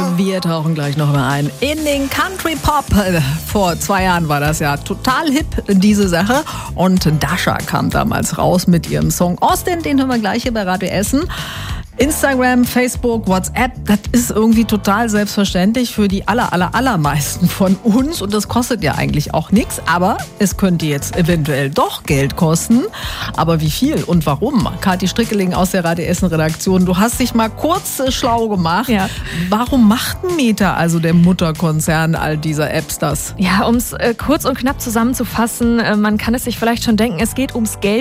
Wir tauchen gleich noch mal ein in den Country Pop. Vor 2 Jahren war das ja total hip, diese Sache. Und Dasha kam damals raus mit ihrem Song Austin. Den hören wir gleich hier bei Radio Essen. Instagram, Facebook, WhatsApp, das ist irgendwie total selbstverständlich für die allermeisten von uns. Und das kostet ja eigentlich auch nichts. Aber es könnte jetzt eventuell doch Geld kosten. Aber wie viel und warum? Kathi Strickeling aus der Radio Essen Redaktion, du hast dich mal kurz schlau gemacht. Ja. Warum macht Meta, also der Mutterkonzern all dieser Apps, das? Ja, um es kurz und knapp zusammenzufassen, man kann es sich vielleicht schon denken, es geht ums Geld.